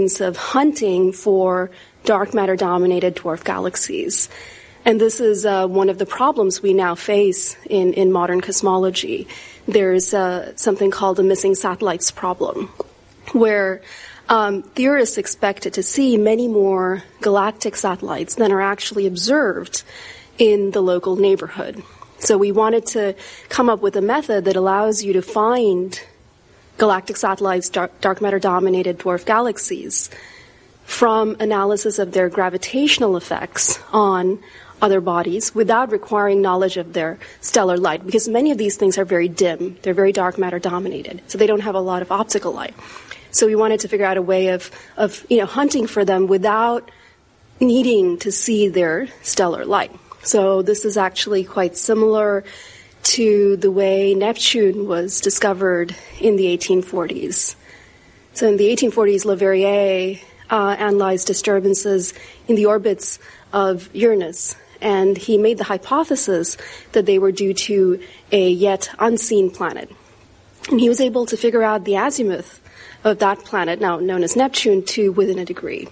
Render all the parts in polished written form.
means of hunting for dark matter-dominated dwarf galaxies. And this is one of the problems we now face in modern cosmology. There's something called the missing satellites problem, where theorists expected to see many more galactic satellites than are actually observed in the local neighborhood. So we wanted to come up with a method that allows you to find galactic satellites, dark matter-dominated dwarf galaxies, from analysis of their gravitational effects on other bodies without requiring knowledge of their stellar light, because many of these things are very dim. They're very dark matter-dominated, so they don't have a lot of optical light. So we wanted to figure out a way of hunting for them without needing to see their stellar light. So this is actually quite similar to the way Neptune was discovered in the 1840s. So in the 1840s, Leverrier analyzed disturbances in the orbits of Uranus, and he made the hypothesis that they were due to a yet unseen planet. And he was able to figure out the azimuth of that planet, now known as Neptune, to within a degree.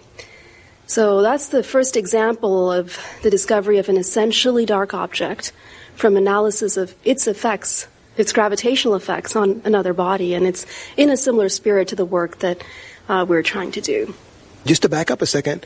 So that's the first example of the discovery of an essentially dark object from analysis of its effects, its gravitational effects on another body, and it's in a similar spirit to the work that we're trying to do. Just to back up a second,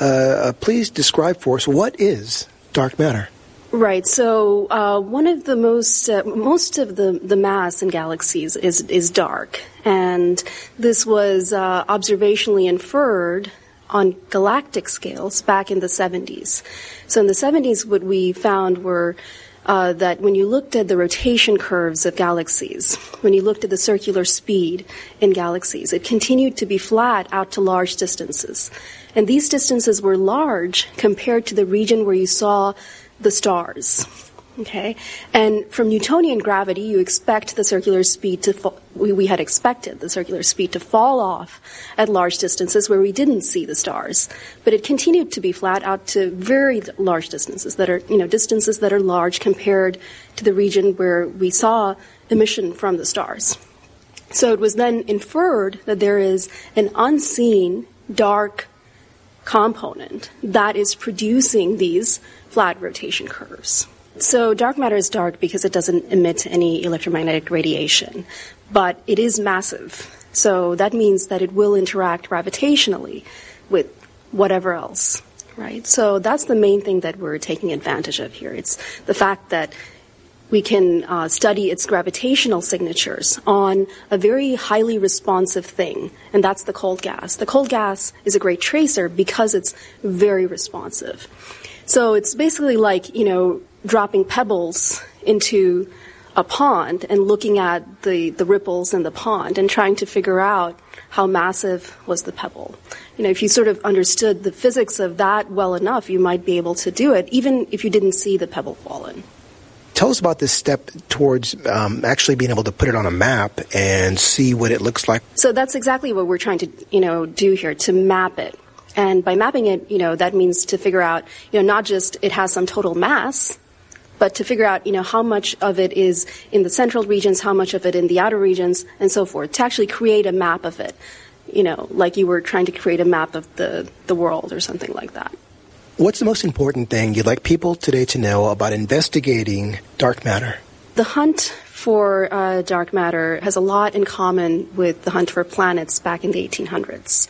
please describe for us, what is dark matter? Right. So one of the most of the mass in galaxies is dark, and this was observationally inferred on galactic scales back in the 70s. So in the 70s, what we found were that when you looked at the rotation curves of galaxies, when you looked at the circular speed in galaxies, it continued to be flat out to large distances. And these distances were large compared to the region where you saw the stars. Okay, and from Newtonian gravity, you expect the circular speed to we had expected the circular speed to fall off at large distances where we didn't see the stars, but it continued to be flat out to very large distances that are distances that are large compared to the region where we saw emission from the stars. So it was then inferred that there is an unseen dark component that is producing these flat rotation curves. So dark matter is dark because it doesn't emit any electromagnetic radiation, but it is massive. So that means that it will interact gravitationally with whatever else, right? So that's the main thing that we're taking advantage of here. It's the fact that we can study its gravitational signatures on a very highly responsive thing, and that's the cold gas. The cold gas is a great tracer because it's very responsive. So it's basically like, dropping pebbles into a pond and looking at the ripples in the pond and trying to figure out how massive was the pebble. If you sort of understood the physics of that well enough, you might be able to do it, even if you didn't see the pebble fall in. Tell us about this step towards actually being able to put it on a map and see what it looks like. So that's exactly what we're trying to, do here, to map it. And by mapping it, that means to figure out, not just it has some total mass, but to figure out, how much of it is in the central regions, how much of it in the outer regions, and so forth, to actually create a map of it, like you were trying to create a map of the world or something like that. What's the most important thing you'd like people today to know about investigating dark matter? The hunt for dark matter has a lot in common with the hunt for planets back in the 1800s.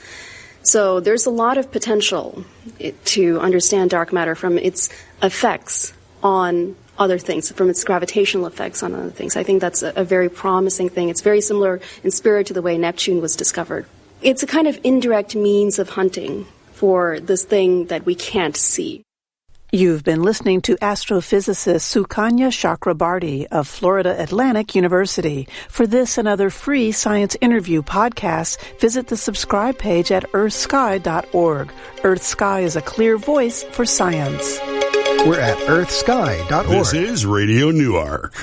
So there's a lot of potential to understand dark matter from its effects on other things, from its gravitational effects on other things. I think that's a very promising thing. It's very similar in spirit to the way Neptune was discovered. It's a kind of indirect means of hunting for this thing that we can't see. You've been listening to astrophysicist Sukanya Chakrabarty of Florida Atlantic University. For this and other free science interview podcasts, visit the subscribe page at earthsky.org. EarthSky is a clear voice for science. We're at earthsky.org. This is Radio Newark.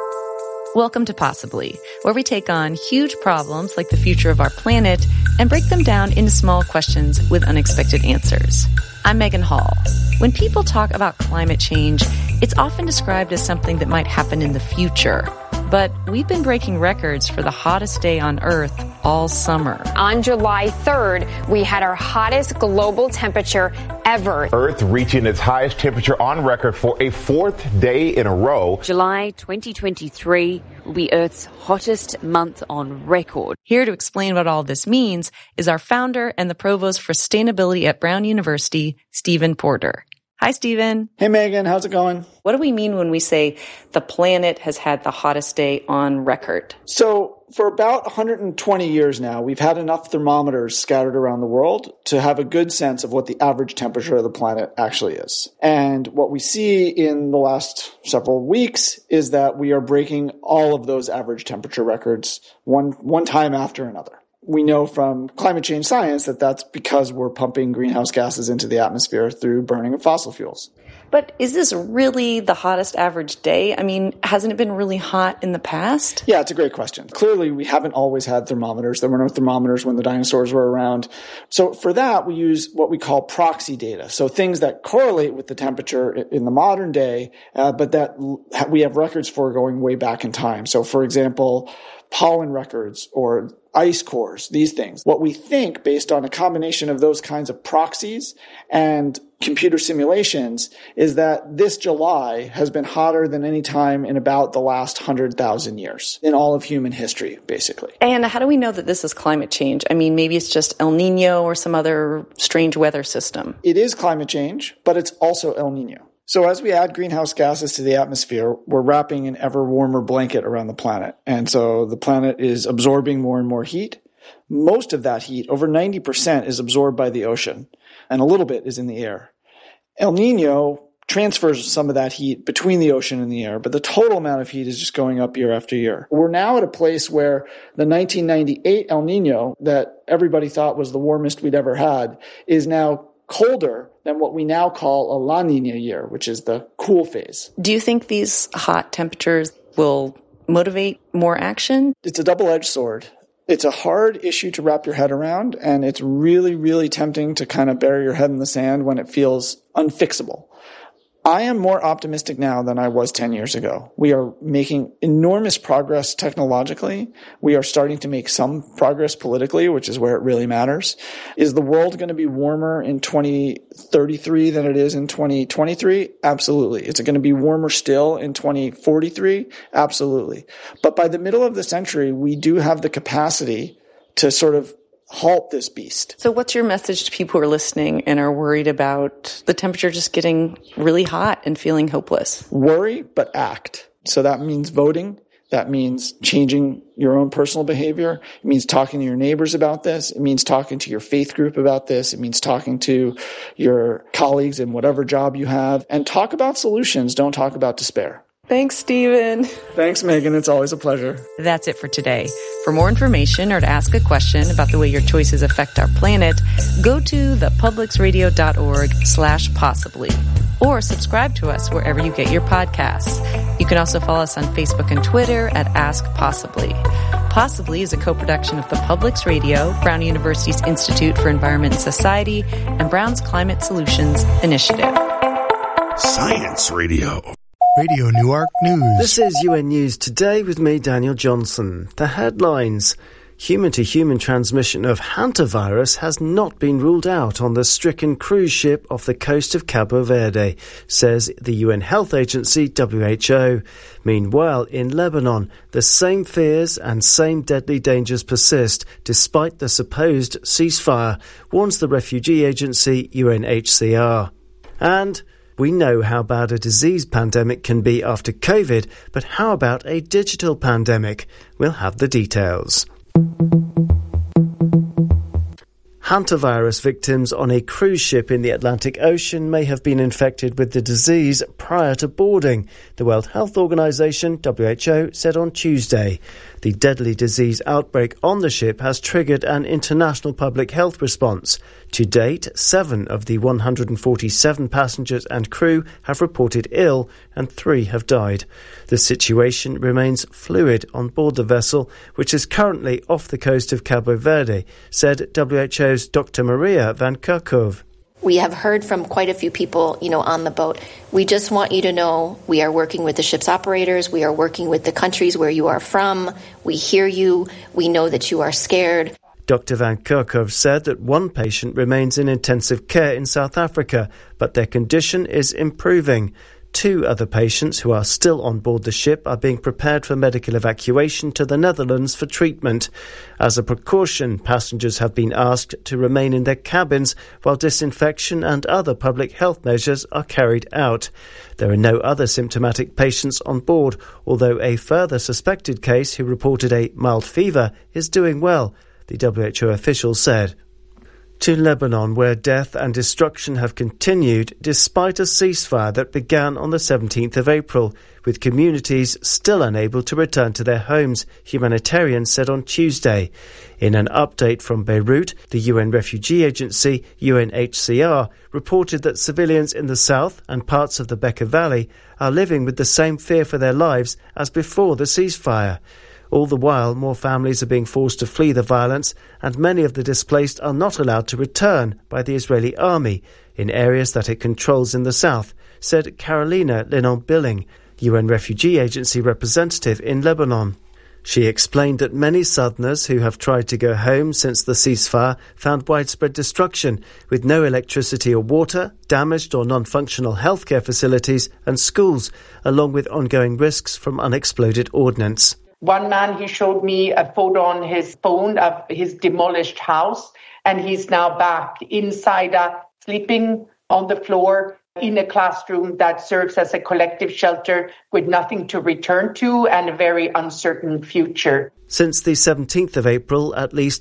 Welcome to Possibly, where we take on huge problems like the future of our planet and break them down into small questions with unexpected answers. I'm Megan Hall. When people talk about climate change, it's often described as something that might happen in the future. But we've been breaking records for the hottest day on Earth all summer. On July 3rd, we had our hottest global temperature ever. Earth reaching its highest temperature on record for a fourth day in a row. July 2023 will be Earth's hottest month on record. Here to explain what all this means is our founder and the provost for sustainability at Brown University, Stephen Porter. Hi, Stephen. Hey, Megan. How's it going? What do we mean when we say the planet has had the hottest day on record? So for about 120 years now, we've had enough thermometers scattered around the world to have a good sense of what the average temperature of the planet actually is. And what we see in the last several weeks is that we are breaking all of those average temperature records one time after another. We know from climate change science that that's because we're pumping greenhouse gases into the atmosphere through burning of fossil fuels. But is this really the hottest average day? I mean, hasn't it been really hot in the past? Yeah, it's a great question. Clearly, we haven't always had thermometers. There were no thermometers when the dinosaurs were around. So for that, we use what we call proxy data. So things that correlate with the temperature in the modern day, but that we have records for going way back in time. So for example, pollen records or ice cores, these things. What we think, based on a combination of those kinds of proxies and computer simulations, is that this July has been hotter than any time in about the last 100,000 years in all of human history, basically. And how do we know that this is climate change? I mean, maybe it's just El Nino or some other strange weather system. It is climate change, but it's also El Nino. So as we add greenhouse gases to the atmosphere, we're wrapping an ever warmer blanket around the planet. And so the planet is absorbing more and more heat. Most of that heat, over 90%, is absorbed by the ocean, and a little bit is in the air. El Nino transfers some of that heat between the ocean and the air, but the total amount of heat is just going up year after year. We're now at a place where the 1998 El Nino that everybody thought was the warmest we'd ever had is now colder than what we now call a La Nina year, which is the cool phase. Do you think these hot temperatures will motivate more action? It's a double-edged sword. It's a hard issue to wrap your head around, and it's really, really tempting to kind of bury your head in the sand when it feels unfixable. I am more optimistic now than I was 10 years ago. We are making enormous progress technologically. We are starting to make some progress politically, which is where it really matters. Is the world going to be warmer in 2033 than it is in 2023? Absolutely. Is it going to be warmer still in 2043? Absolutely. But by the middle of the century, we do have the capacity to sort of halt this beast. So what's your message to people who are listening and are worried about the temperature just getting really hot and feeling hopeless? Worry, but act. So that means voting. That means changing your own personal behavior. It means talking to your neighbors about this. It means talking to your faith group about this. It means talking to your colleagues in whatever job you have. And talk about solutions. Don't talk about despair. Thanks, Stephen. Thanks, Megan. It's always a pleasure. That's it for today. For more information or to ask a question about the way your choices affect our planet, go to thepublicsradio.org/possibly or subscribe to us wherever you get your podcasts. You can also follow us on Facebook and Twitter at Ask Possibly. Possibly is a co-production of the Publics Radio, Brown University's Institute for Environment and Society, and Brown's Climate Solutions Initiative. Science Radio. Radio Newark News. This is UN News Today with me, Daniel Johnson. The headlines. Human-to-human transmission of hantavirus has not been ruled out on the stricken cruise ship off the coast of Cabo Verde, says the UN Health Agency, WHO. Meanwhile, in Lebanon, the same fears and same deadly dangers persist despite the supposed ceasefire, warns the refugee agency UNHCR. And we know how bad a disease pandemic can be after COVID, but how about a digital pandemic? We'll have the details. Hantavirus victims on a cruise ship in the Atlantic Ocean may have been infected with the disease prior to boarding, the World Health Organization, WHO, said on Tuesday. The deadly disease outbreak on the ship has triggered an international public health response. To date, 7 of the 147 passengers and crew have reported ill and 3 have died. The situation remains fluid on board the vessel, which is currently off the coast of Cabo Verde, said WHO's Dr. Maria Van Kerkhove. We have heard from quite a few people, on the boat. We just want you to know we are working with the ship's operators. We are working with the countries where you are from. We hear you. We know that you are scared. Dr. Van Kerkhove said that one patient remains in intensive care in South Africa, but their condition is improving. 2 other patients who are still on board the ship are being prepared for medical evacuation to the Netherlands for treatment. As a precaution, passengers have been asked to remain in their cabins while disinfection and other public health measures are carried out. There are no other symptomatic patients on board, although a further suspected case who reported a mild fever is doing well, the WHO official said. To Lebanon, where death and destruction have continued despite a ceasefire that began on the 17th of April, with communities still unable to return to their homes, humanitarians said on Tuesday. In an update from Beirut, the UN Refugee Agency, UNHCR, reported that civilians in the south and parts of the Bekaa Valley are living with the same fear for their lives as before the ceasefire. All the while, more families are being forced to flee the violence, and many of the displaced are not allowed to return by the Israeli army in areas that it controls in the south, said Carolina Lennon-Billing, UN Refugee Agency representative in Lebanon. She explained that many Southerners who have tried to go home since the ceasefire found widespread destruction, with no electricity or water, damaged or non-functional healthcare facilities and schools, along with ongoing risks from unexploded ordnance. One man, he showed me a photo on his phone of his demolished house, and he's now back inside, sleeping on the floor in a classroom that serves as a collective shelter with nothing to return to and a very uncertain future. Since the 17th of April, at least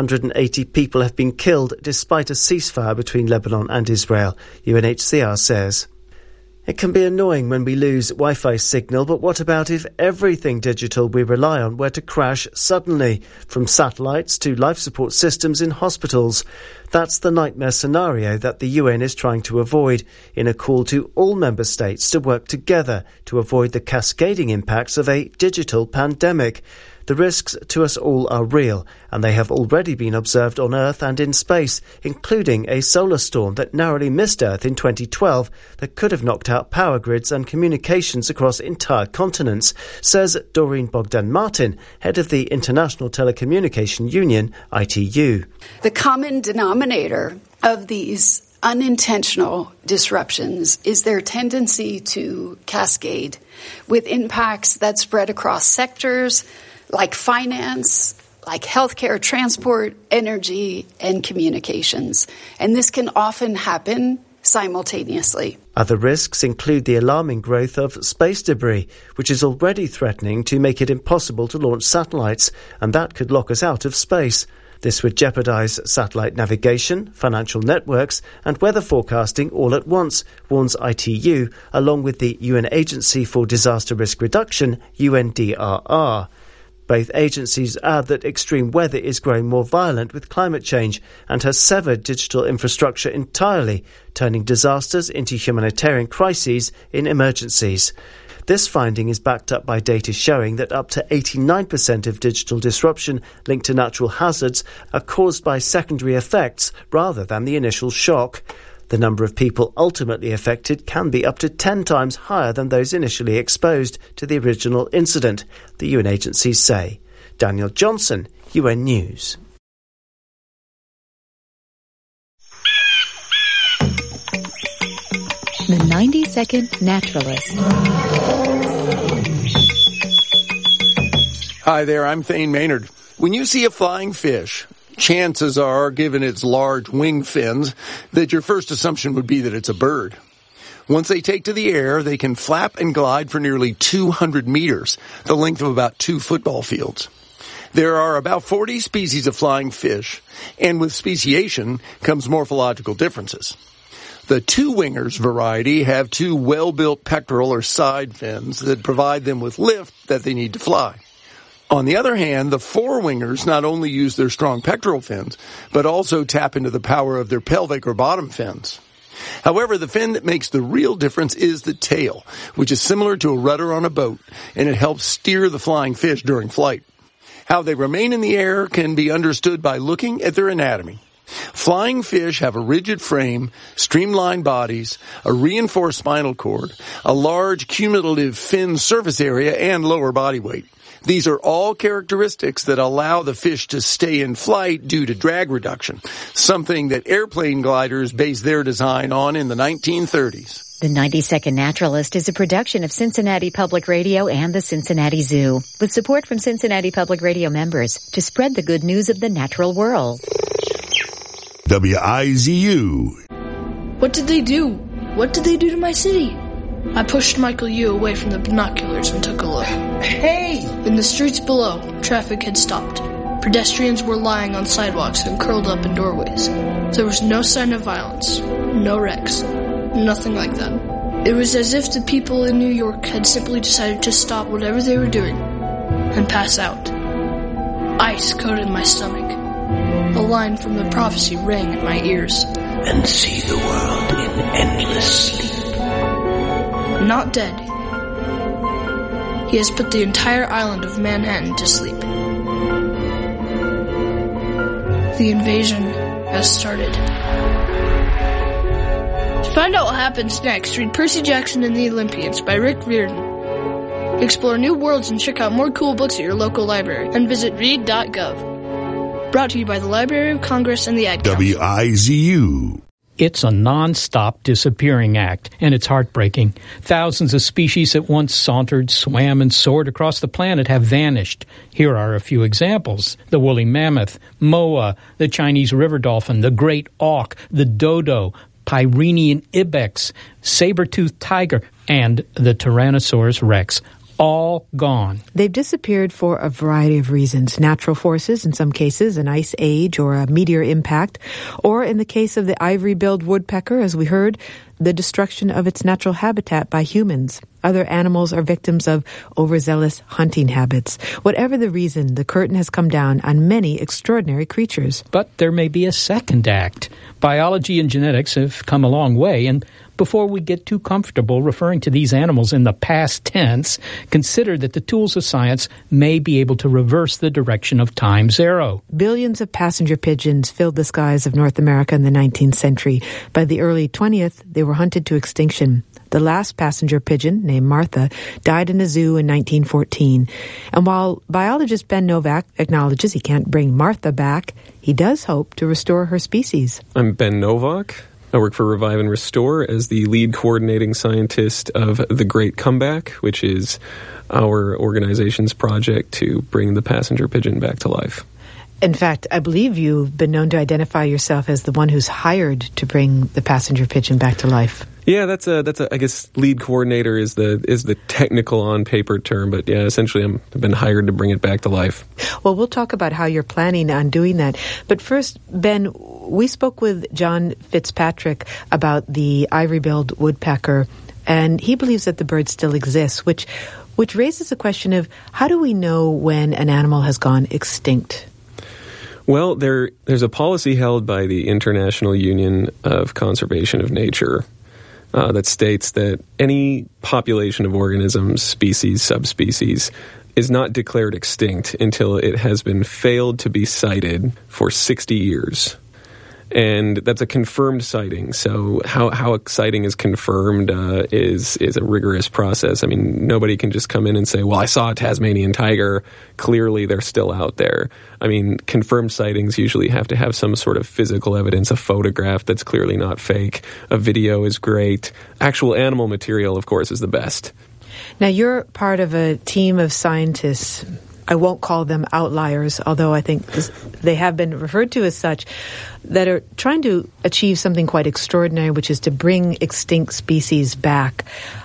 380 people have been killed despite a ceasefire between Lebanon and Israel, UNHCR says. It can be annoying when we lose Wi-Fi signal, but what about if everything digital we rely on were to crash suddenly, from satellites to life support systems in hospitals? That's the nightmare scenario that the UN is trying to avoid, in a call to all member states to work together to avoid the cascading impacts of a digital pandemic. The risks to us all are real, and they have already been observed on Earth and in space, including a solar storm that narrowly missed Earth in 2012 that could have knocked out power grids and communications across entire continents, says Doreen Bogdan-Martin, head of the International Telecommunication Union, ITU. The common denominator of these unintentional disruptions is their tendency to cascade, with impacts that spread across sectors like finance, like healthcare, transport, energy, and communications. And this can often happen simultaneously. Other risks include the alarming growth of space debris, which is already threatening to make it impossible to launch satellites, and that could lock us out of space. This would jeopardize satellite navigation, financial networks, and weather forecasting all at once, warns ITU, along with the UN Agency for Disaster Risk Reduction, UNDRR. Both agencies add that extreme weather is growing more violent with climate change and has severed digital infrastructure entirely, turning disasters into humanitarian crises in emergencies. This finding is backed up by data showing that up to 89% of digital disruption linked to natural hazards are caused by secondary effects rather than the initial shock. The number of people ultimately affected can be up to 10 times higher than those initially exposed to the original incident, the UN agencies say. Daniel Johnson, UN News. The 90-Second Naturalist. Hi there, I'm Thane Maynard. When you see a flying fish, chances are, given its large wing fins, that your first assumption would be that it's a bird. Once they take to the air, they can flap and glide for nearly 200 meters, the length of about 2 football fields. There are about 40 species of flying fish, and with speciation comes morphological differences. The two-wingers variety have 2 well-built pectoral or side fins that provide them with lift that they need to fly. On the other hand, the four-wingers not only use their strong pectoral fins, but also tap into the power of their pelvic or bottom fins. However, the fin that makes the real difference is the tail, which is similar to a rudder on a boat, and it helps steer the flying fish during flight. How they remain in the air can be understood by looking at their anatomy. Flying fish have a rigid frame, streamlined bodies, a reinforced spinal cord, a large cumulative fin surface area, and lower body weight. These are all characteristics that allow the fish to stay in flight due to drag reduction, something that airplane gliders based their design on in the 1930s. The 90-Second Naturalist is a production of Cincinnati Public Radio and the Cincinnati Zoo, with support from Cincinnati Public Radio members to spread the good news of the natural world. WIZU. What did they do? What did they do to my city? I pushed Michael Yu away from the binoculars and took a look. Hey! In the streets below, traffic had stopped. Pedestrians were lying on sidewalks and curled up in doorways. There was no sign of violence, no wrecks. Nothing like that. It was as if the people in New York had simply decided to stop whatever they were doing and pass out. Ice coated my stomach. A line from the prophecy rang in my ears. And see the world in endless sleep. Not dead. He has put the entire island of Manhattan to sleep. The invasion has started. To find out what happens next, read Percy Jackson and the Olympians by Rick Riordan. Explore new worlds and check out more cool books at your local library and visit read.gov. Brought to you by the Library of Congress and the Ad Council. WIZU. It's a non-stop disappearing act, and it's heartbreaking. Thousands of species that once sauntered, swam, and soared across the planet have vanished. Here are a few examples. The woolly mammoth, moa, the Chinese river dolphin, the great auk, the dodo, Pyrenean ibex, saber-toothed tiger, and the Tyrannosaurus rex. All gone. They've disappeared for a variety of reasons. Natural forces, in some cases, an ice age or a meteor impact, or in the case of the ivory-billed woodpecker, as we heard, the destruction of its natural habitat by humans. Other animals are victims of overzealous hunting habits. Whatever the reason, the curtain has come down on many extraordinary creatures. But there may be a second act. Biology and genetics have come a long way, and before we get too comfortable referring to these animals in the past tense, consider that the tools of science may be able to reverse the direction of time's arrow. Billions of passenger pigeons filled the skies of North America in the 19th century. By the early 20th, they were hunted to extinction. The last passenger pigeon, named Martha, died in a zoo in 1914. And while biologist Ben Novak acknowledges he can't bring Martha back, he does hope to restore her species. I'm Ben Novak. I work for Revive and Restore as the lead coordinating scientist of The Great Comeback, which is our organization's project to bring the passenger pigeon back to life. In fact, I believe you've been known to identify yourself as the one who's hired to bring the passenger pigeon back to life. Yeah, that's I guess lead coordinator is the technical on paper term, but yeah, essentially I've been hired to bring it back to life. Well, we'll talk about how you're planning on doing that. But first, Ben, we spoke with John Fitzpatrick about the ivory-billed woodpecker, and he believes that the bird still exists, which raises the question of how do we know when an animal has gone extinct? Well, there's a policy held by the International Union of Conservation of Nature that states that any population of organisms, species, subspecies, is not declared extinct until it has been failed to be cited for 60 years. And that's a confirmed sighting. So how a sighting is confirmed is a rigorous process. I mean, nobody can just come in and say, well, I saw a Tasmanian tiger. Clearly, they're still out there. I mean, confirmed sightings usually have to have some sort of physical evidence, a photograph that's clearly not fake. A video is great. Actual animal material, of course, is the best. Now, you're part of a team of scientists. I won't call them outliers, although I think they have been referred to as such, that are trying to achieve something quite extraordinary, which is to bring extinct species back.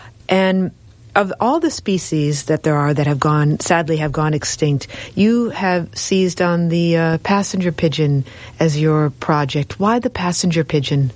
And of all the species that there are that have gone extinct, you have seized on the passenger pigeon as your project. Why the passenger pigeon?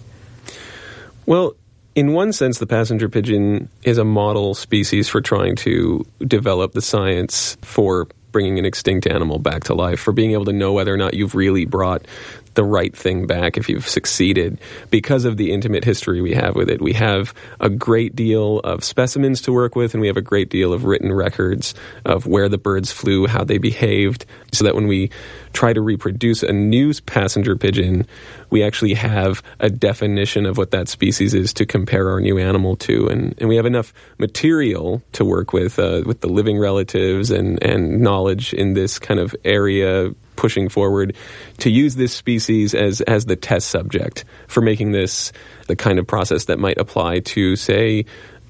Well, in one sense, the passenger pigeon is a model species for trying to develop the science for bringing an extinct animal back to life, for being able to know whether or not you've really brought the right thing back if you've succeeded because of the intimate history we have with it. We have a great deal of specimens to work with, and we have a great deal of written records of where the birds flew, how they behaved, so that when we try to reproduce a new passenger pigeon, we actually have a definition of what that species is to compare our new animal to. And we have enough material to work with the living relatives and knowledge in this kind of area pushing forward to use this species as the test subject for making this the kind of process that might apply to, say,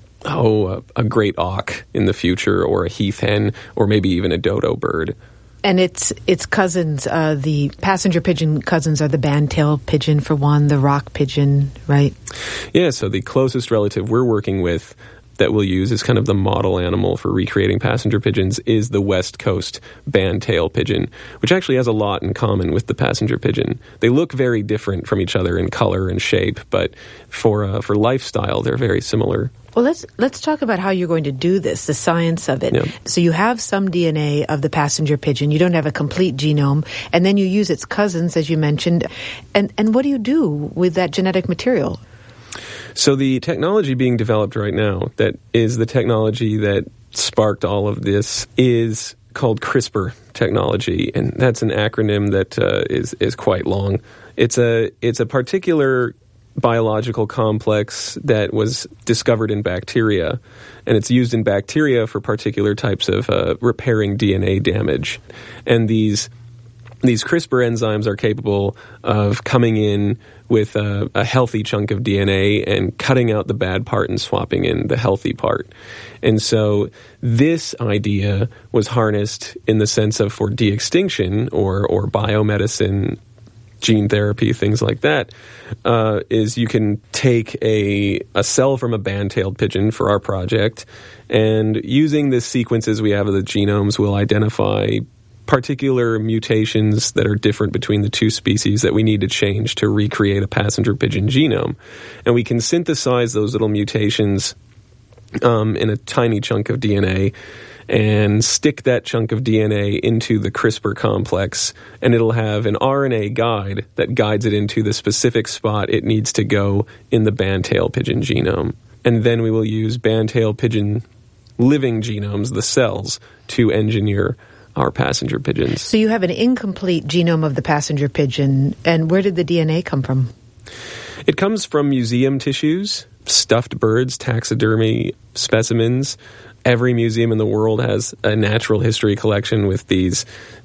a great auk in the future, or a heath hen, or maybe even a dodo bird. And its cousins, the passenger pigeon cousins are the band-tailed pigeon for one, the rock pigeon, right? Yeah, so the closest relative we're working with that we'll use as kind of the model animal for recreating passenger pigeons is the West Coast band-tail pigeon, which actually has a lot in common with the passenger pigeon. They look very different from each other in color and shape, but for lifestyle, they're very similar. Well, let's talk about how you're going to do this, the science of it. Yeah. So you have some DNA of the passenger pigeon. You don't have a complete genome. And then you use its cousins, as you mentioned. And what do you do with that genetic material? So the technology being developed right now, that is the technology that sparked all of this, is called CRISPR technology. And that's an acronym that is quite long. It's a particular biological complex that was discovered in bacteria, and it's used in bacteria for particular types of repairing DNA damage. And these CRISPR enzymes are capable of coming in with a healthy chunk of DNA and cutting out the bad part and swapping in the healthy part. And so this idea was harnessed in the sense of for de-extinction or biomedicine, gene therapy, things like that, is you can take a cell from a band-tailed pigeon for our project, and using the sequences we have of the genomes, we'll identify particular mutations that are different between the two species that we need to change to recreate a passenger pigeon genome. And we can synthesize those little mutations in a tiny chunk of DNA and stick that chunk of DNA into the CRISPR complex, and it'll have an RNA guide that guides it into the specific spot it needs to go in the band-tailed pigeon genome. And then we will use band-tailed pigeon living genomes, the cells, to engineer our passenger pigeons. So you have an incomplete genome of the passenger pigeon, and where did the DNA come from? It comes from museum tissues, stuffed birds, taxidermy specimens. Every museum in the world has a natural history collection with these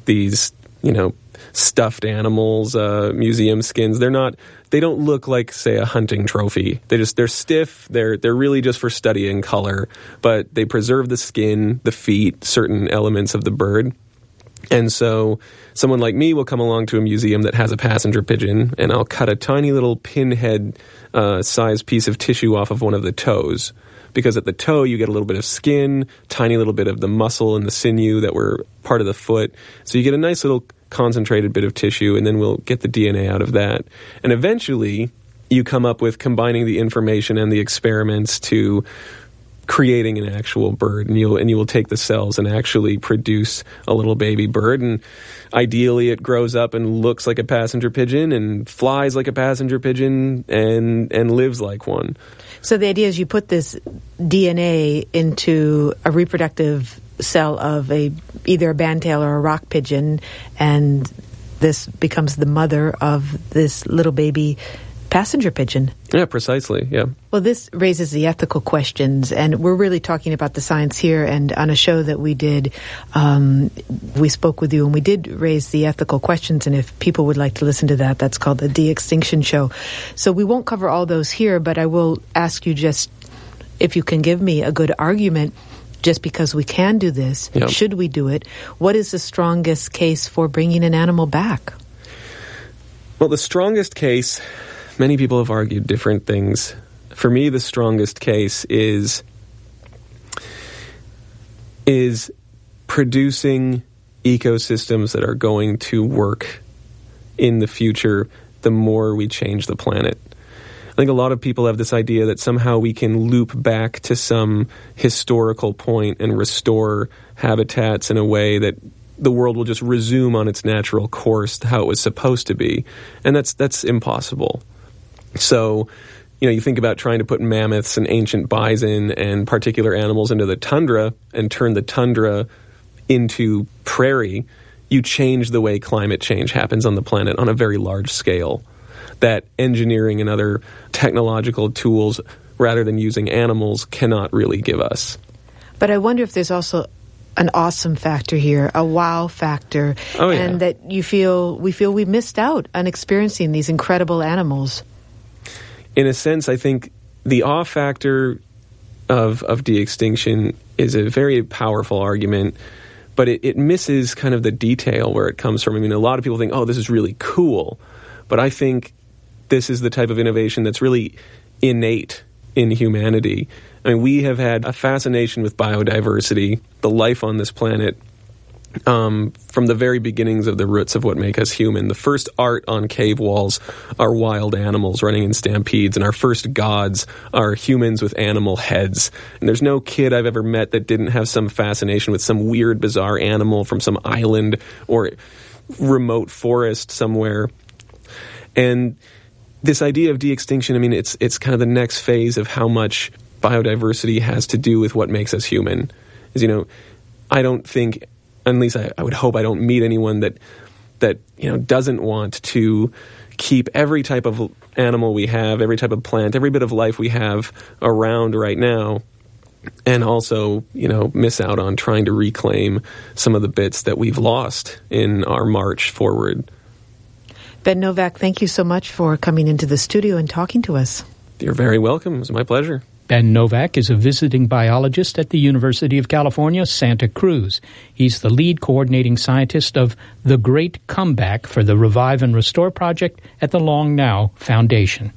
stuffed animals, museum skins. They don't look like, say, a hunting trophy. They're stiff. They're really just for studying color, but they preserve the skin, the feet, certain elements of the bird. And so someone like me will come along to a museum that has a passenger pigeon, and I'll cut a tiny little pinhead sized piece of tissue off of one of the toes. Because at the toe, you get a little bit of skin, tiny little bit of the muscle and the sinew that were part of the foot. So you get a nice little concentrated bit of tissue, and then we'll get the DNA out of that. And eventually, you come up with combining the information and the experiments to creating an actual bird. And you will take the cells and actually produce a little baby bird. And ideally, it grows up and looks like a passenger pigeon and flies like a passenger pigeon and lives like one. So the idea is you put this DNA into a reproductive cell of either a band-tail or a rock pigeon, and this becomes the mother of this little baby passenger pigeon. Yeah, precisely, yeah. Well, this raises the ethical questions, and we're really talking about the science here, and on a show that we did, we spoke with you, and we did raise the ethical questions, and if people would like to listen to that, that's called the De-Extinction Show. So we won't cover all those here, but I will ask you just if you can give me a good argument, just because we can do this, yep. Should we do it? What is the strongest case for bringing an animal back? Well, the strongest case, many people have argued different things. For me, the strongest case is producing ecosystems that are going to work in the future the more we change the planet. I think a lot of people have this idea that somehow we can loop back to some historical point and restore habitats in a way that the world will just resume on its natural course how it was supposed to be. And that's impossible. So, you think about trying to put mammoths and ancient bison and particular animals into the tundra and turn the tundra into prairie. You change the way climate change happens on the planet on a very large scale. That engineering and other technological tools, rather than using animals, cannot really give us. But I wonder if there's also an awesome factor here, a wow factor, and that we feel we missed out on experiencing these incredible animals. In a sense, I think the awe factor of de-extinction is a very powerful argument, but it misses kind of the detail where it comes from. I mean, a lot of people think, oh, this is really cool, but I think this is the type of innovation that's really innate in humanity. I mean, we have had a fascination with biodiversity, the life on this planet, from the very beginnings of the roots of what make us human. The first art on cave walls are wild animals running in stampedes, and our first gods are humans with animal heads. And there's no kid I've ever met that didn't have some fascination with some weird, bizarre animal from some island or remote forest somewhere. And this idea of de-extinction, I mean, it's kind of the next phase of how much biodiversity has to do with what makes us human. I don't think, at least I would hope I don't meet anyone that doesn't want to keep every type of animal we have, every type of plant, every bit of life we have around right now, and also, miss out on trying to reclaim some of the bits that we've lost in our march forward. Ben Novak, thank you so much for coming into the studio and talking to us. You're very welcome. It was my pleasure. Ben Novak is a visiting biologist at the University of California, Santa Cruz. He's the lead coordinating scientist of The Great Comeback for the Revive and Restore Project at the Long Now Foundation.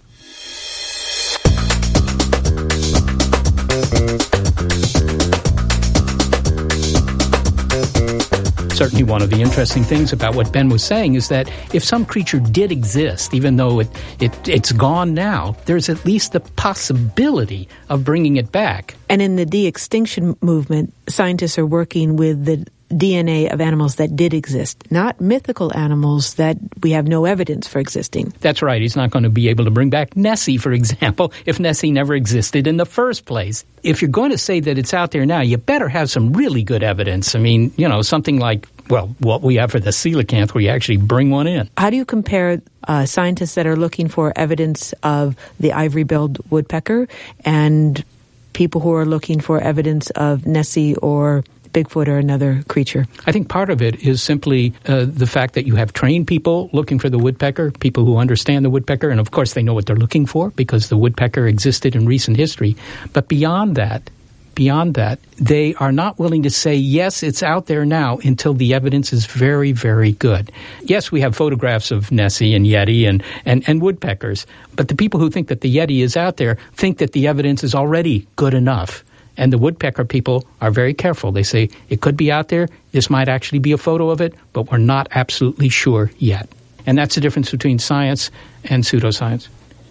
Certainly one of the interesting things about what Ben was saying is that if some creature did exist, even though it's gone now, there's at least the possibility of bringing it back. And in the de-extinction movement, scientists are working with the DNA of animals that did exist, not mythical animals that we have no evidence for existing. That's right. He's not going to be able to bring back Nessie, for example, if Nessie never existed in the first place. If you're going to say that it's out there now, you better have some really good evidence. I mean, something like, what we have for the coelacanth, where you actually bring one in. How do you compare scientists that are looking for evidence of the ivory-billed woodpecker and people who are looking for evidence of Nessie or Bigfoot or another creature? I think part of it is simply the fact that you have trained people looking for the woodpecker, people who understand the woodpecker, and of course they know what they're looking for because the woodpecker existed in recent history. But beyond that, they are not willing to say, yes, it's out there now until the evidence is very, very good. Yes, we have photographs of Nessie and Yeti and woodpeckers, but the people who think that the Yeti is out there think that the evidence is already good enough. And the woodpecker people are very careful. They say, it could be out there, this might actually be a photo of it, but we're not absolutely sure yet. And that's the difference between science and pseudoscience.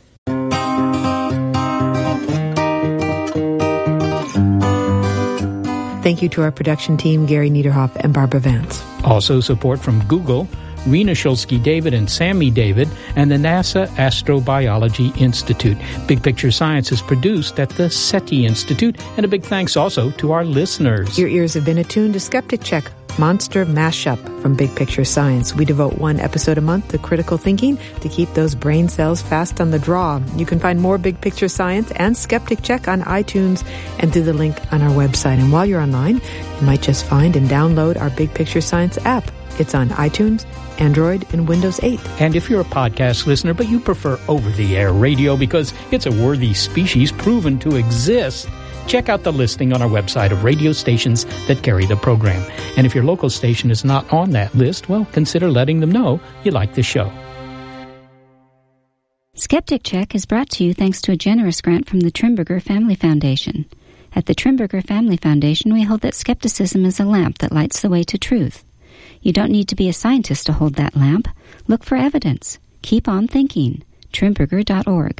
Thank you to our production team, Gary Niederhoff and Barbara Vance. Also support from Google, Rena Shulsky-David and Sammy David, and the NASA Astrobiology Institute. Big Picture Science is produced at the SETI Institute, and a big thanks also to our listeners. Your ears have been attuned to Skeptic Check, Monster Mashup from Big Picture Science. We devote one episode a month to critical thinking to keep those brain cells fast on the draw. You can find more Big Picture Science and Skeptic Check on iTunes and through the link on our website. And while you're online, you might just find and download our Big Picture Science app. It's on iTunes, Android, and Windows 8. And if you're a podcast listener, but you prefer over-the-air radio because it's a worthy species proven to exist, check out the listing on our website of radio stations that carry the program. And if your local station is not on that list, well, consider letting them know you like the show. Skeptic Check is brought to you thanks to a generous grant from the Trimberger Family Foundation. At the Trimberger Family Foundation, we hold that skepticism is a lamp that lights the way to truth. You don't need to be a scientist to hold that lamp. Look for evidence. Keep on thinking. Trimberger.org.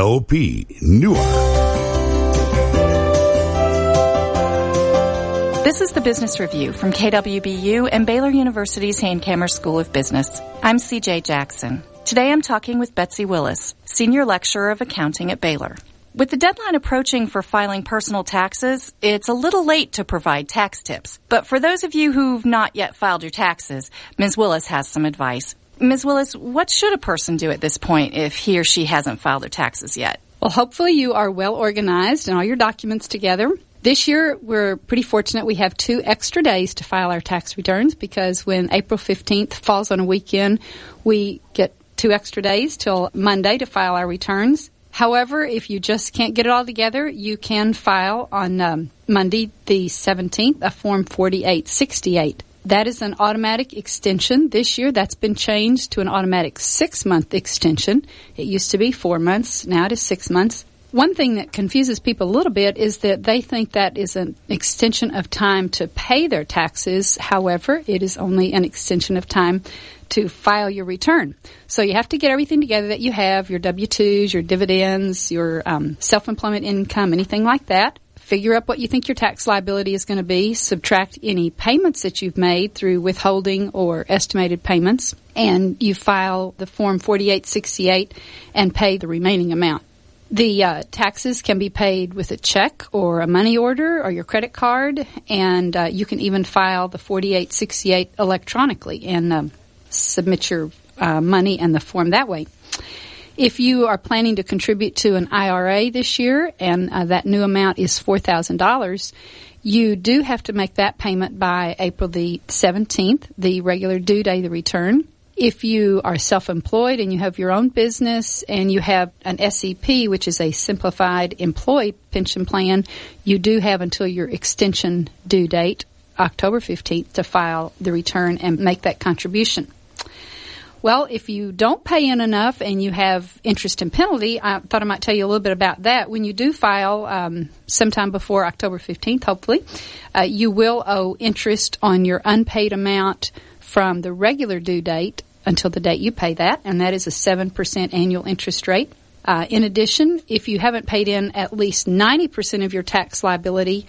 WIZU-LP, Newark. This This is the Business Review from KWBU and Baylor University's Hankamer School of Business. I'm CJ Jackson. Today I'm talking with Betsy Willis, Senior Lecturer of Accounting at Baylor. With the deadline approaching for filing personal taxes, it's a little late to provide tax tips. But for those of you who've not yet filed your taxes, Ms. Willis has some advice. Ms. Willis, what should a person do at this point if he or she hasn't filed their taxes yet? Well, hopefully you are well organized and all your documents together. This year, we're pretty fortunate. We have 2 extra days to file our tax returns because when April 15th falls on a weekend, we get 2 extra days till Monday to file our returns. However, if you just can't get it all together, you can file on Monday the 17th a Form 4868. That is an automatic extension. This year, that's been changed to an automatic 6-month extension. It used to be 4 months. Now it is 6 months. One thing that confuses people a little bit is that they think that is an extension of time to pay their taxes. However, it is only an extension of time to file your return. So you have to get everything together that you have, your W-2s, your dividends, your self-employment income, anything like that. Figure up what you think your tax liability is going to be, subtract any payments that you've made through withholding or estimated payments, and you file the Form 4868 and pay the remaining amount. The taxes can be paid with a check or a money order or your credit card, and you can even file the 4868 electronically and submit your money and the form that way. If you are planning to contribute to an IRA this year and that new amount is $4,000, you do have to make that payment by April the 17th, the regular due date of the return. If you are self-employed and you have your own business and you have an SEP, which is a simplified employee pension plan, you do have until your extension due date, October 15th, to file the return and make that contribution. Well, if you don't pay in enough and you have interest and penalty, I thought I might tell you a little bit about that. When you do file sometime before October 15th, hopefully, you will owe interest on your unpaid amount from the regular due date until the date you pay that, and that is a 7% annual interest rate. In addition, if you haven't paid in at least 90% of your tax liability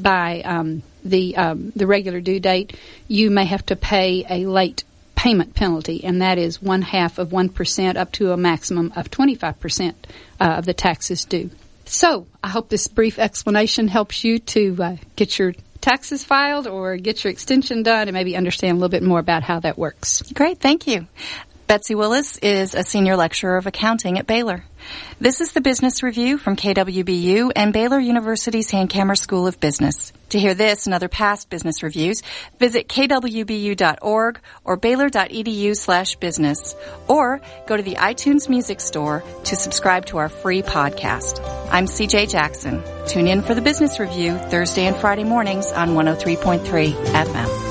by the regular due date, you may have to pay a late payment penalty, and that is 0.5% up to a maximum of 25% of the taxes due. So I hope this brief explanation helps you to get your taxes filed or get your extension done and maybe understand a little bit more about how that works. Great, thank you. Betsy Willis is a Senior Lecturer of Accounting at Baylor. This is the Business Review from KWBU and Baylor University's Hankamer School of Business. To hear this and other past business reviews, visit kwbu.org or baylor.edu/business, or go to the iTunes Music Store to subscribe to our free podcast. I'm CJ Jackson. Tune in for the Business Review Thursday and Friday mornings on 103.3 FM.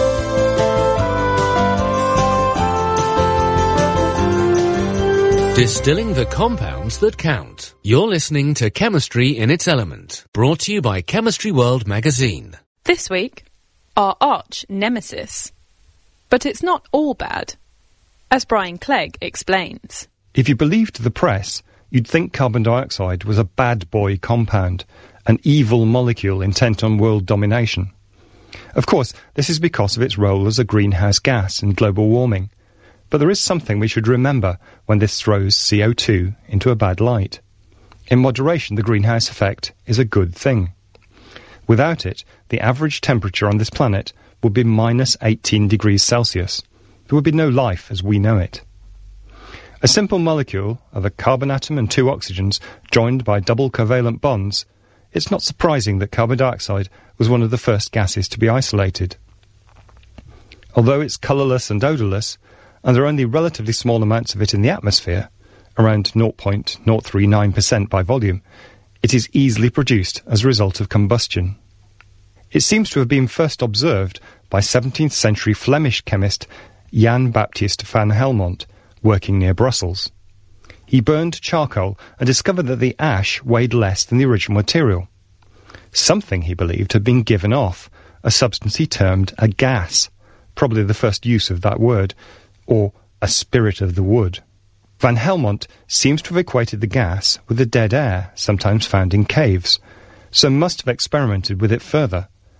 Distilling the compounds that count. You're listening to Chemistry in its Element, brought to you by Chemistry World magazine. This week, our arch nemesis. But it's not all bad, as Brian Clegg explains. If you believed the press, you'd think carbon dioxide was a bad boy compound, an evil molecule intent on world domination. Of course, this is because of its role as a greenhouse gas in global warming. But there is something we should remember when this throws CO2 into a bad light. In moderation, the greenhouse effect is a good thing. Without it, the average temperature on this planet would be minus 18 degrees Celsius. There would be no life as we know it. A simple molecule of a carbon atom and 2 oxygens joined by double covalent bonds, it's not surprising that carbon dioxide was one of the first gases to be isolated. Although it's colourless and odourless, and there are only relatively small amounts of it in the atmosphere, around 0.039% by volume, it is easily produced as a result of combustion. It seems to have been first observed by 17th century Flemish chemist Jan Baptist van Helmont, working near Brussels. He burned charcoal and discovered that the ash weighed less than the original material. Something, he believed, had been given off, a substance he termed a gas, probably the first use of that word, or a spirit of the wood. Van Helmont seems to have equated the gas with the dead air sometimes found in caves, so must have experimented with it further.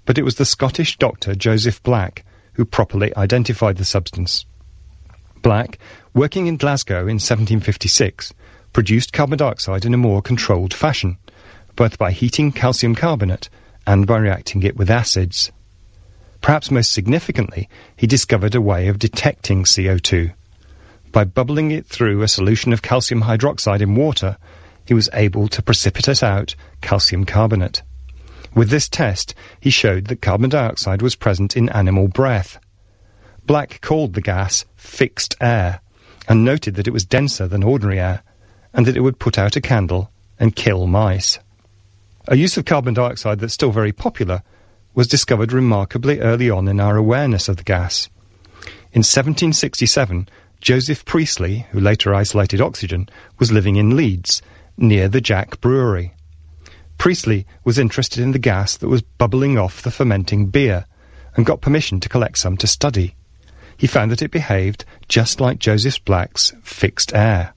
but it was the Scottish doctor Joseph Black who properly identified the substance. Black, working in Glasgow in 1756, produced carbon dioxide in a more controlled fashion, both by heating calcium carbonate and by reacting it with acids. Perhaps most significantly, he discovered a way of detecting CO2. By bubbling it through a solution of calcium hydroxide in water, he was able to precipitate out calcium carbonate. With this test, he showed that carbon dioxide was present in animal breath. Black called the gas fixed air, and noted that it was denser than ordinary air, and that it would put out a candle and kill mice. A use of carbon dioxide that's still very popular was discovered remarkably early on in our awareness of the gas. In 1767, Joseph Priestley, who later isolated oxygen, was living in Leeds, near the Jack Brewery. Priestley was interested in the gas that was bubbling off the fermenting beer, and got permission to collect some to study. He found that it behaved just like Joseph Black's fixed air.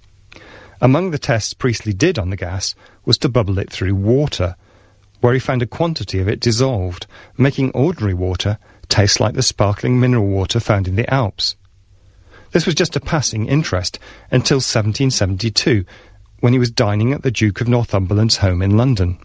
Among the tests Priestley did on the gas was to bubble it through water, where he found a quantity of it dissolved, making ordinary water taste like the sparkling mineral water found in the Alps. This was just a passing interest until 1772, when he was dining at the Duke of Northumberland's home in London.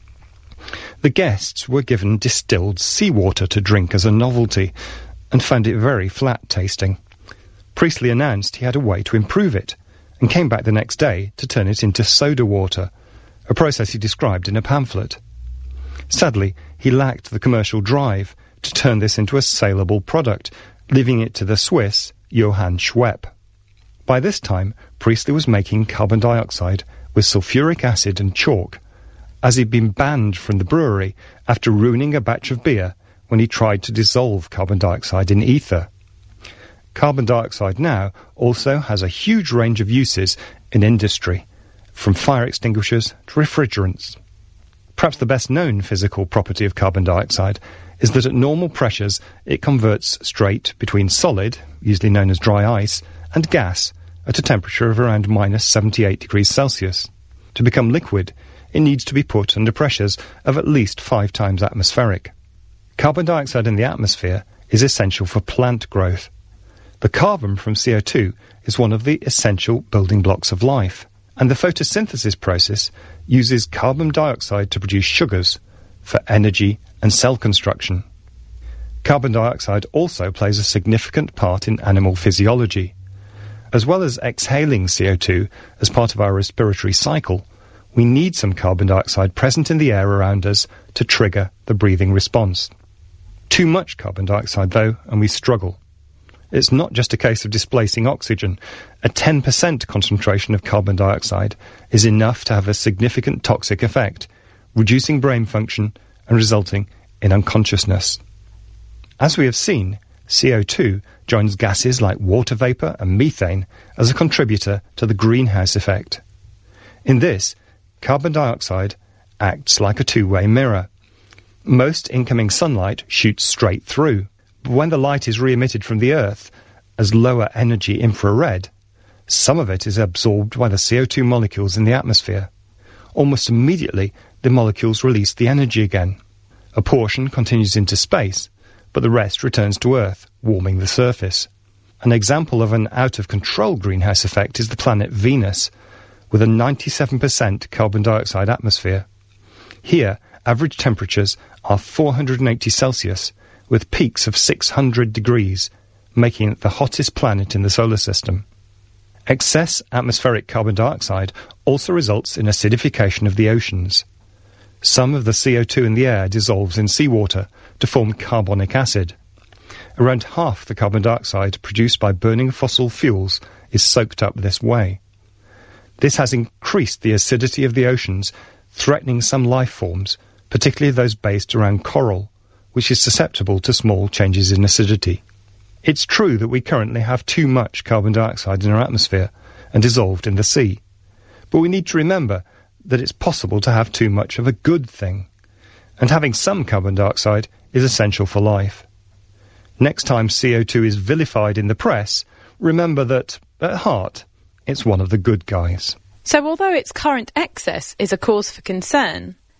The guests were given distilled seawater to drink as a novelty, and found it very flat-tasting. Priestley announced he had a way to improve it, and came back the next day to turn it into soda water, a process he described in a pamphlet. Sadly, he lacked the commercial drive to turn this into a saleable product, leaving it to the Swiss Johann Schwepp. By this time, Priestley was making carbon dioxide with sulfuric acid and chalk, as he'd been banned from the brewery after ruining a batch of beer when he tried to dissolve carbon dioxide in ether. Carbon dioxide now also has a huge range of uses in industry, from fire extinguishers to refrigerants. Perhaps the best-known physical property of carbon dioxide is that at normal pressures it converts straight between solid, usually known as dry ice, and gas at a temperature of around minus 78 degrees Celsius. To become liquid, it needs to be put under pressures of at least 5 times atmospheric. Carbon dioxide in the atmosphere is essential for plant growth. The carbon from CO2 is one of the essential building blocks of life, and the photosynthesis process uses carbon dioxide to produce sugars for energy and cell construction. Carbon dioxide also plays a significant part in animal physiology. As well as exhaling CO2 as part of our respiratory cycle, we need some carbon dioxide present in the air around us to trigger the breathing response. Too much carbon dioxide, though, and we struggle. It's not just a case of displacing oxygen. A 10% concentration of carbon dioxide is enough to have a significant toxic effect, reducing brain function and resulting in unconsciousness. As we have seen, CO2 joins gases like water vapour and methane as a contributor to the greenhouse effect. In this, carbon dioxide acts like a two-way mirror. Most incoming sunlight shoots straight through, but when the light is re-emitted from the Earth as lower energy infrared, some of it is absorbed by the CO2 molecules in the atmosphere. Almost immediately, the molecules release the energy again. A portion continues into space, but the rest returns to Earth, warming the surface. An example of an out-of-control greenhouse effect is the planet Venus, with a 97% carbon dioxide atmosphere. Here, average temperatures are 480 Celsius, with peaks of 600 degrees, making it the hottest planet in the solar system. Excess atmospheric carbon dioxide also results in acidification of the oceans. Some of the CO2 in the air dissolves in seawater to form carbonic acid. Around half the carbon dioxide produced by burning fossil fuels is soaked up this way. This has increased the acidity of the oceans, threatening some life forms, particularly those based around coral, which is susceptible to small changes in acidity. It's true that we currently have too much carbon dioxide in our atmosphere and dissolved in the sea, but we need to remember that it's possible to have too much of a good thing, and having some carbon dioxide is essential for life. Next time CO2 is vilified in the press, remember that, at heart, it's one of the good guys. So although its current excess is a cause for concern,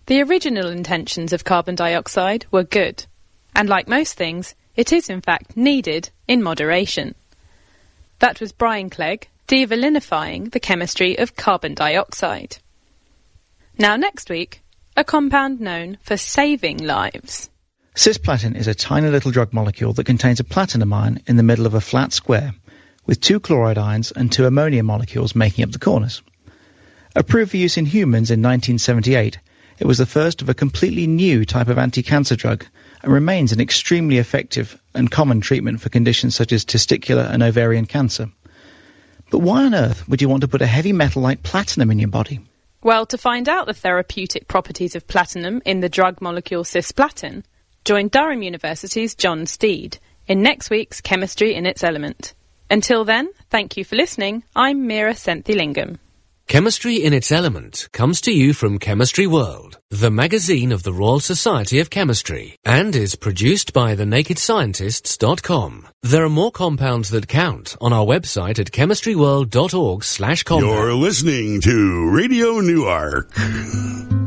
The original intentions of carbon dioxide were good, and like most things, it is in fact needed in moderation. That was Brian Clegg de-villainifying the chemistry of carbon dioxide. Now next week, a compound known for saving lives. Cisplatin is a tiny little drug molecule that contains a platinum ion in the middle of a flat square, with 2 chloride ions and 2 ammonia molecules making up the corners. Approved for use in humans in 1978, it was the first of a completely new type of anti-cancer drug and remains an extremely effective and common treatment for conditions such as testicular and ovarian cancer. But why on earth would you want to put a heavy metal like platinum in your body? Well, to find out the therapeutic properties of platinum in the drug molecule cisplatin, join Durham University's John Steed in next week's Chemistry in its Element. Until then, thank you for listening. I'm Meera Senthilingam. Chemistry in its Element comes to you from Chemistry World, the magazine of the Royal Society of Chemistry, and is produced by thenakedscientists.com. There are more compounds that count on our website at chemistryworld.org/compound. You're listening to Radio Newark.